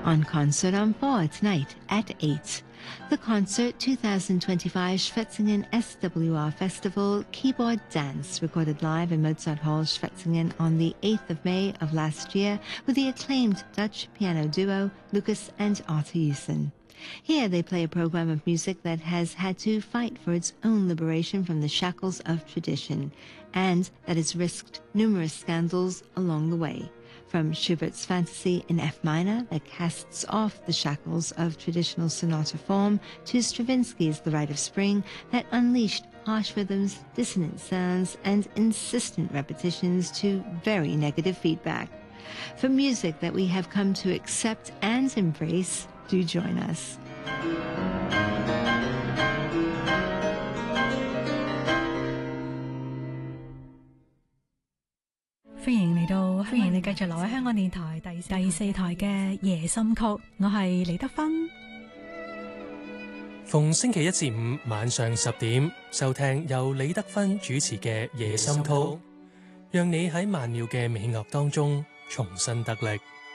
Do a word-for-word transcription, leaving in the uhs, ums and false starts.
on Concert on four tonight at eight. The concert twenty twenty-five Schwetzingen S W R Festival Keyboard Dance, recorded live in Mozart Hall, Schwetzingen on the eighth of May of last year with the acclaimed Dutch piano duo Lucas and Arthur Hewson. Here they play a program of music that has had to fight for its own liberation from the shackles of tradition, and that has risked numerous scandals along the way. From Schubert's Fantasy in F minor that casts off the shackles of traditional sonata form, to Stravinsky's The Rite of Spring that unleashed harsh rhythms, dissonant sounds, and insistent repetitions to very negative feedback. For music that we have come to accept and embrace, do join us. 歡迎嚟到，歡迎你繼續留喺香港電台第第四台嘅夜心曲，我係李德芬。 逢星期一至五晚上十點，收聽由李德芬主持嘅夜心曲，讓你喺萬鳥嘅美樂當中重新得力。